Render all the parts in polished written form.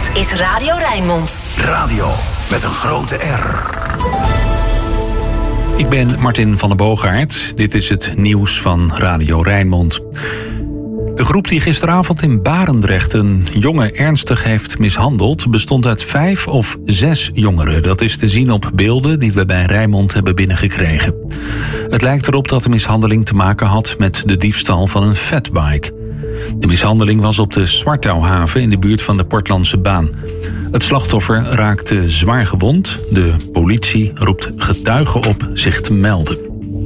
Dit is Radio Rijnmond. Radio met een grote R. Ik ben Martin van der Boogaard. Dit is het nieuws van Radio Rijnmond. De groep die gisteravond in Barendrecht een jongen ernstig heeft mishandeld bestond uit 5 of 6 jongeren. Dat is te zien op beelden die we bij Rijnmond hebben binnengekregen. Het lijkt erop dat de mishandeling te maken had met de diefstal van een fatbike. De mishandeling was op de Zwartouwhaven in de buurt van de Portlandse baan. Het slachtoffer raakte zwaar gewond. De politie roept getuigen op zich te melden.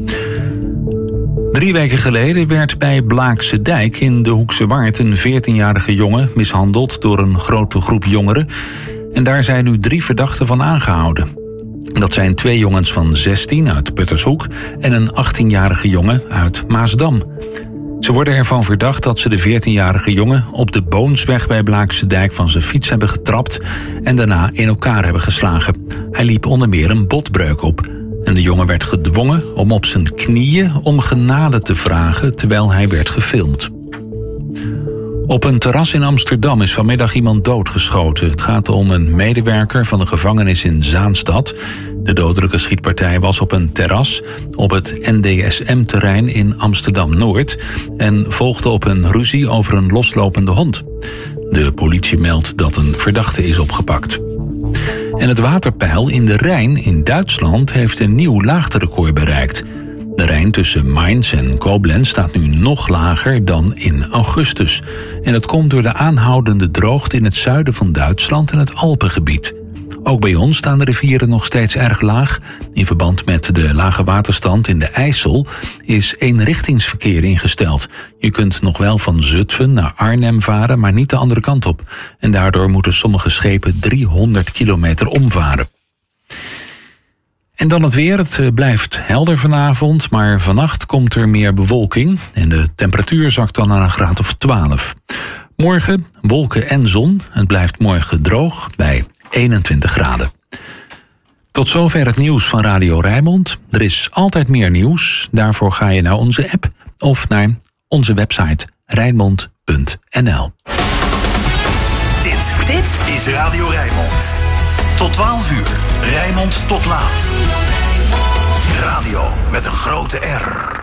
3 weken geleden werd bij Blaakse Dijk in de Hoekse Waard een 14-jarige jongen mishandeld door een grote groep jongeren. En daar zijn nu 3 verdachten van aangehouden. Dat zijn 2 jongens van 16 uit Puttershoek en een 18-jarige jongen uit Maasdam. Ze worden ervan verdacht dat ze de 14-jarige jongen op de Boonsweg bij Blaakse Dijk van zijn fiets hebben getrapt en daarna in elkaar hebben geslagen. Hij liep onder meer een botbreuk op. En de jongen werd gedwongen om op zijn knieën om genade te vragen terwijl hij werd gefilmd. Op een terras in Amsterdam is vanmiddag iemand doodgeschoten. Het gaat om een medewerker van de gevangenis in Zaanstad. De dodelijke schietpartij was op een terras op het NDSM-terrein in Amsterdam-Noord en volgde op een ruzie over een loslopende hond. De politie meldt dat een verdachte is opgepakt. En het waterpeil in de Rijn in Duitsland heeft een nieuw laagterecord bereikt. De Rijn tussen Mainz en Koblenz staat nu nog lager dan in augustus. En dat komt door de aanhoudende droogte in het zuiden van Duitsland en het Alpengebied. Ook bij ons staan de rivieren nog steeds erg laag. In verband met de lage waterstand in de IJssel is eenrichtingsverkeer ingesteld. Je kunt nog wel van Zutphen naar Arnhem varen, maar niet de andere kant op. En daardoor moeten sommige schepen 300 kilometer omvaren. En dan het weer. Het blijft helder vanavond, maar vannacht komt er meer bewolking. En de temperatuur zakt dan naar een graad of 12. Morgen wolken en zon. Het blijft morgen droog bij 21 graden. Tot zover het nieuws van Radio Rijnmond. Er is altijd meer nieuws. Daarvoor ga je naar onze app of naar onze website rijnmond.nl. Dit is Radio Rijnmond. Tot 12 uur. Rijnmond tot laat. Radio met een grote R.